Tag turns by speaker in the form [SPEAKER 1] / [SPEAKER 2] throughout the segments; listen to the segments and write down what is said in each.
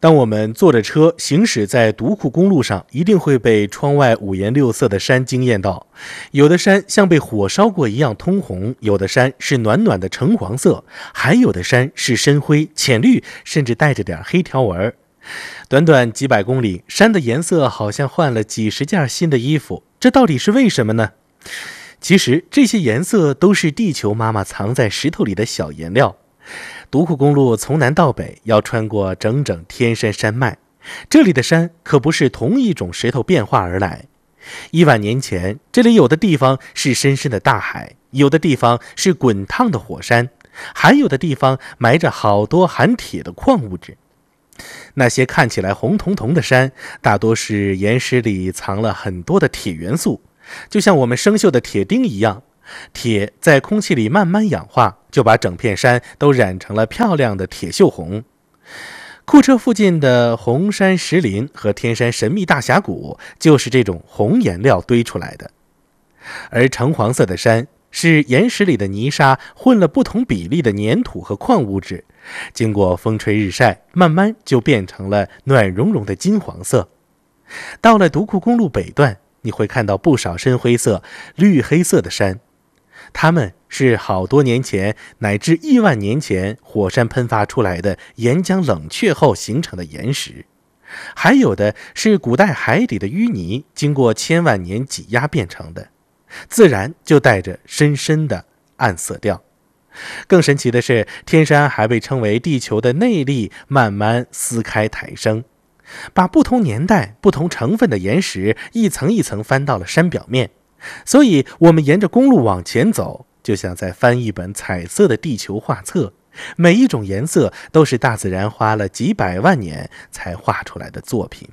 [SPEAKER 1] 当我们坐着车行驶在独库公路上，一定会被窗外五颜六色的山惊艳到。有的山像被火烧过一样通红，有的山是暖暖的橙黄色，还有的山是深灰、浅绿，甚至带着点黑条纹。短短几百公里，山的颜色好像换了几十件新的衣服，这到底是为什么呢？其实这些颜色都是地球妈妈藏在石头里的小颜料。独库公路从南到北要穿过整整天山山脉，这里的山可不是同一种石头变化而来。1万年前，这里有的地方是深深的大海，有的地方是滚烫的火山，还有的地方埋着好多含铁的矿物质。那些看起来红彤彤的山，大多是岩石里藏了很多的铁元素，就像我们生锈的铁钉一样。铁在空气里慢慢氧化，就把整片山都染成了漂亮的铁锈红。库车附近的红山石林和天山神秘大峡谷就是这种红颜料堆出来的。而橙黄色的山是岩石里的泥沙混了不同比例的粘土和矿物质，经过风吹日晒，慢慢就变成了暖融融的金黄色。到了独库公路北段，你会看到不少深灰色、绿黑色的山，它们是好多年前乃至1万年前火山喷发出来的岩浆冷却后形成的岩石，还有的是古代海底的淤泥经过千万年挤压变成的，自然就带着深深的暗色调。更神奇的是，天山还被称为地球的内力慢慢撕开抬升，把不同年代、不同成分的岩石一层一层翻到了山表面。所以我们沿着公路往前走，就像在翻一本彩色的地球画册，每一种颜色都是大自然花了几百万年才画出来的作品。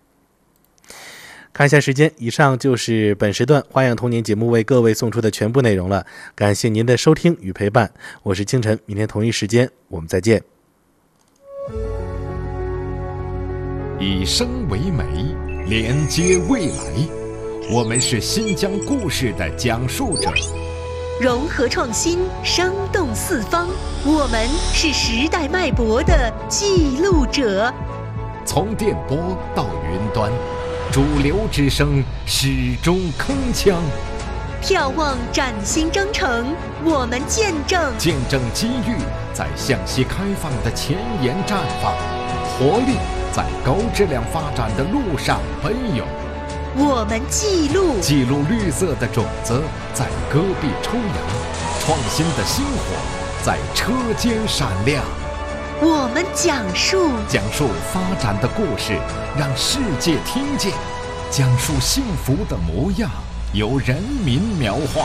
[SPEAKER 1] 看一下时间，以上就是本时段花样童年节目为各位送出的全部内容了，感谢您的收听与陪伴，我是清晨，明天同一时间我们再见。
[SPEAKER 2] 以声为媒，连接未来，我们是新疆故事的讲述者，
[SPEAKER 3] 融合创新，生动四方，我们是时代脉搏的记录者。
[SPEAKER 2] 从电波到云端，主流之声始终铿锵。
[SPEAKER 3] 眺望崭新征程，我们见证
[SPEAKER 2] 机遇在向西开放的前沿绽放，活力在高质量发展的路上奔涌。
[SPEAKER 3] 我们记录
[SPEAKER 2] 绿色的种子在戈壁抽芽，创新的星火在车间闪亮。
[SPEAKER 3] 我们讲述
[SPEAKER 2] 发展的故事，让世界听见；讲述幸福的模样，由人民描画。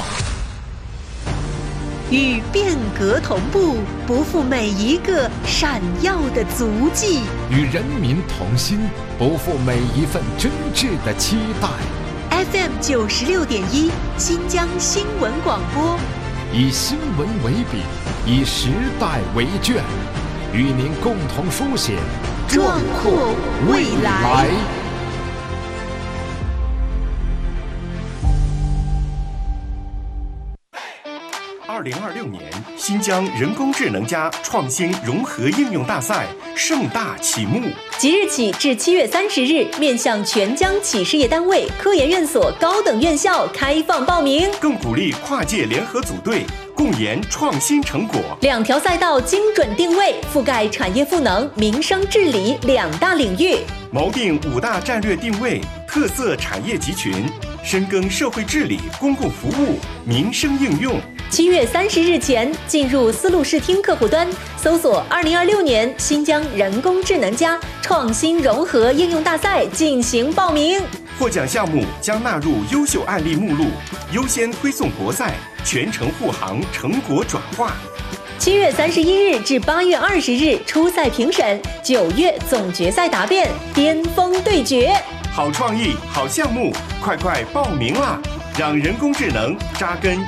[SPEAKER 3] 与变革同步，不负每一个闪耀的足迹；
[SPEAKER 2] 与人民同心，不负每一份真挚的期待。
[SPEAKER 3] FM 96.1新疆新闻广播，
[SPEAKER 2] 以新闻为笔，以时代为卷，与您共同书写
[SPEAKER 3] 壮阔未来。
[SPEAKER 4] 2026年新疆人工智能加创新融合应用大赛盛大启幕，
[SPEAKER 3] 即日起至7月30日，面向全疆企事业单位、科研院所高等院校开放报名，
[SPEAKER 4] 更鼓励跨界联合组队，共研创新成果。
[SPEAKER 3] 2条赛道精准定位，覆盖产业赋能、民生治理2大领域，
[SPEAKER 4] 锚定5大战略定位、特色产业集群，深耕社会治理、公共服务、民生应用。
[SPEAKER 3] 7月30日前进入丝路视听客户端，搜索2026年新疆人工智能加创新融合应用大赛进行报名。
[SPEAKER 4] 获奖项目将纳入优秀案例目录，优先推送国赛，全程护航成果转化。
[SPEAKER 3] 7月31日至8月20日初赛评审，9月总决赛答辩，巅峰对决。
[SPEAKER 4] 好创意，好项目，快报名啦！让人工智能扎根